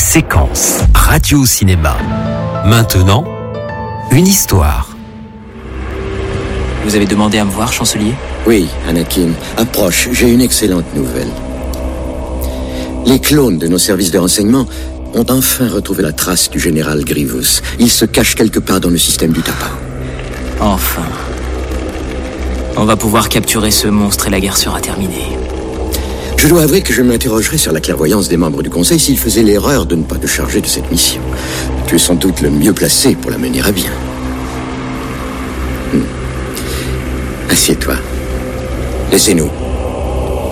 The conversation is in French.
Séquence radio-cinéma. Maintenant, une histoire. Vous avez demandé à me voir, chancelier ? Oui, Anakin. Approche, j'ai une excellente nouvelle. Les clones de nos services de renseignement ont enfin retrouvé la trace du général Grievous. Il se cache quelque part dans le système du tabac. Enfin. On va pouvoir capturer ce monstre et la guerre sera terminée. Je dois avouer que je m'interrogerais sur la clairvoyance des membres du Conseil s'ils faisaient l'erreur de ne pas te charger de cette mission. Tu es sans doute le mieux placé pour la mener à bien. Assieds-toi. Laissez-nous.